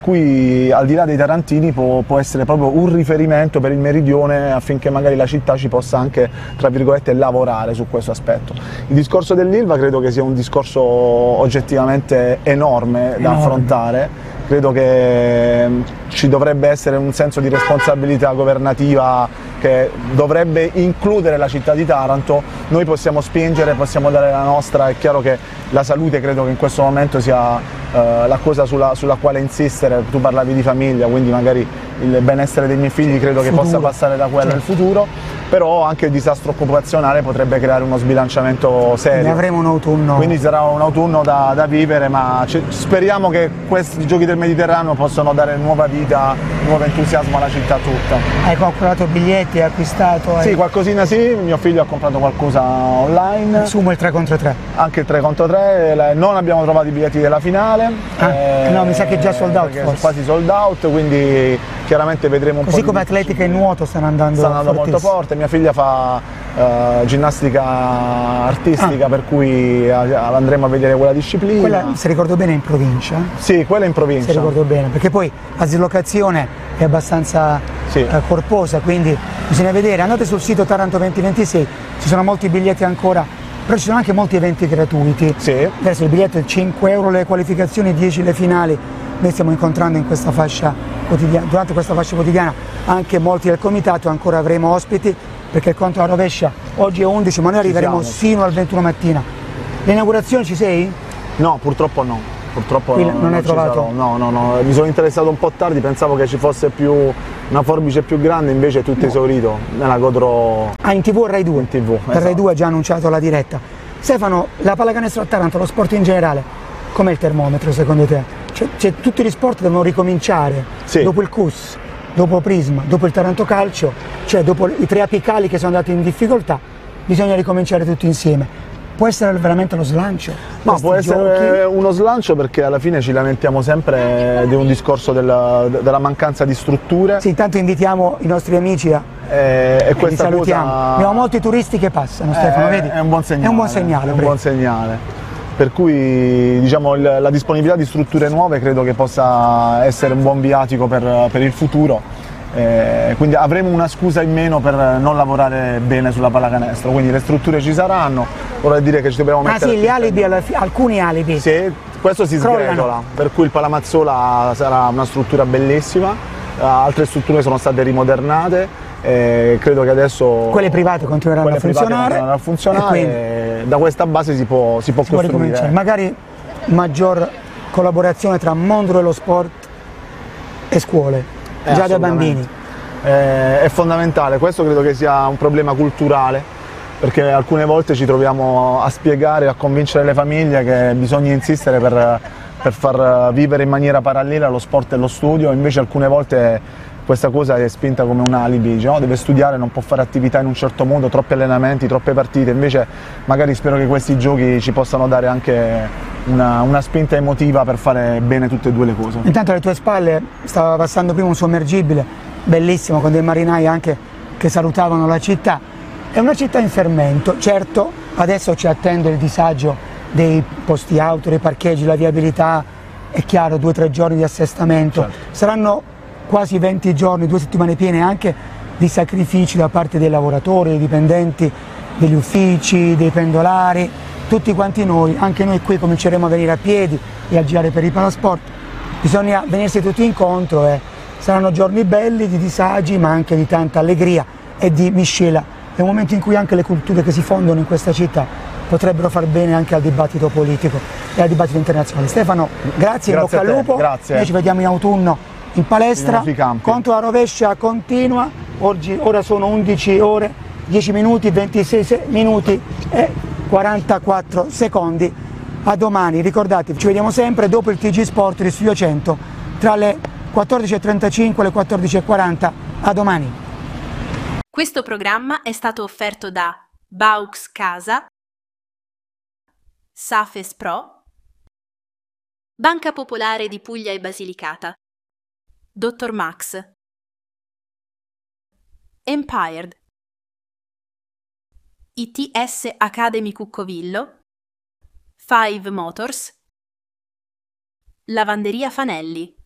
cui al di là dei tarantini può essere proprio un riferimento per il meridione affinché magari la città ci possa anche, tra virgolette, lavorare su questo aspetto. Il discorso dell'Ilva credo che sia un discorso oggettivamente enorme da affrontare, credo che ci dovrebbe essere un senso di responsabilità governativa che dovrebbe includere la città di Taranto. Noi possiamo spingere, possiamo dare la nostra, è chiaro che la salute credo che in questo momento sia la cosa sulla quale insistere. Tu parlavi di famiglia, quindi magari il benessere dei miei figli credo che possa passare da quello nel futuro, però anche il disastro occupazionale potrebbe creare uno sbilanciamento serio. Quindi avremo un autunno. Quindi sarà un autunno da vivere, ma speriamo che questi giochi del Mediterraneo possano dare nuova vita, nuovo entusiasmo alla città tutta. Hai comprato biglietti, hai acquistato? Sì, qualcosina sì, mio figlio ha comprato qualcosa online. Assumo il 3 contro 3. Anche il 3 contro 3, non abbiamo trovato i biglietti della finale. No, mi sa che è già sold out. Sono quasi sold out, quindi chiaramente vedremo un po'. Così come atletica e nuoto stanno andando molto forte. Mia figlia fa ginnastica artistica, per cui andremo a vedere quella disciplina. Quella, se ricordo bene, è in provincia? Sì, quella è in provincia. Se ricordo bene, perché poi la dislocazione è abbastanza corposa, quindi bisogna vedere. Andate sul sito Taranto 2026, ci sono molti biglietti ancora, però ci sono anche molti eventi gratuiti. Sì. Adesso il biglietto è 5 euro le qualificazioni, 10 le finali. Noi stiamo incontrando in questa fascia quotidiana, durante questa fascia quotidiana anche molti del comitato, ancora avremo ospiti perché il conto alla rovescia oggi è 11, ma noi arriveremo sino al 21 mattina. L'inaugurazione ci sei? No, purtroppo no. Purtroppo non hai trovato? No, mi sono interessato un po' tardi, pensavo che ci fosse una forbice più grande, invece è tutto esaurito, me la godrò. In TV o Rai 2? In TV, Per Rai 2 ha già annunciato la diretta. Stefano, la pallacanestro a Taranto, lo sport in generale, com'è il termometro secondo te? Cioè, tutti gli sport devono ricominciare, dopo il CUS, dopo Prisma, dopo il Taranto Calcio, cioè dopo i 3 apicali che sono andati in difficoltà, bisogna ricominciare tutti insieme. Può essere veramente lo slancio? No, può essere uno slancio, perché alla fine ci lamentiamo sempre di un discorso della mancanza di strutture. Sì, intanto invitiamo i nostri amici e questa li salutiamo. Cosa... Abbiamo molti turisti che passano, Stefano, vedi? È un buon segnale. È un buon segnale. È un buon segnale. Per cui diciamo, la disponibilità di strutture nuove credo che possa essere un buon viatico per il futuro. Quindi avremo una scusa in meno per non lavorare bene sulla pallacanestro, quindi le strutture ci saranno, vorrei dire che ci dobbiamo mettere... sì, gli alibi, alcuni alibi. Sì, questo si sgretola, per cui il Palamazzola sarà una struttura bellissima, altre strutture sono state rimodernate, credo che adesso... Quelle private continueranno a funzionare, e da questa base si può costruire. Magari maggior collaborazione tra mondo dello sport e scuole. Già da bambini. È fondamentale, questo credo che sia un problema culturale, perché alcune volte ci troviamo a spiegare, a convincere le famiglie che bisogna insistere per far vivere in maniera parallela lo sport e lo studio, invece alcune volte questa cosa è spinta come un alibi, no? Deve studiare, non può fare attività in un certo modo, troppi allenamenti, troppe partite, invece magari spero che questi giochi ci possano dare anche una spinta emotiva per fare bene tutte e due le cose. Intanto alle tue spalle stava passando prima un sommergibile, bellissimo, con dei marinai anche che salutavano la città. È una città in fermento, certo, adesso ci attende il disagio dei posti auto, dei parcheggi, la viabilità, è chiaro, 2 o 3 giorni di assestamento, saranno quasi 20 giorni, 2 settimane piene anche di sacrifici da parte dei lavoratori, dei dipendenti degli uffici, dei pendolari, tutti quanti noi, anche noi qui cominceremo a venire a piedi e a girare per i palasport, bisogna venirsi tutti incontro e saranno giorni belli di disagi ma anche di tanta allegria e di miscela, è un momento in cui anche le culture che si fondono in questa città potrebbero far bene anche al dibattito politico e al dibattito internazionale. Stefano, grazie in bocca al lupo, noi ci vediamo in autunno in palestra, conto alla rovescia continua, ora sono 11 ore, 10 minuti, 26 minuti e 44 secondi, a domani, ricordatevi, ci vediamo sempre dopo il TG Sport di Studio 100 tra le 14.35 e le 14.40, a domani. Questo programma è stato offerto da Baux Casa, Safes Pro, Banca Popolare di Puglia e Basilicata, Dr. Max, Empired, ITS Academy Cuccovillo, Five Motors, Lavanderia Fanelli.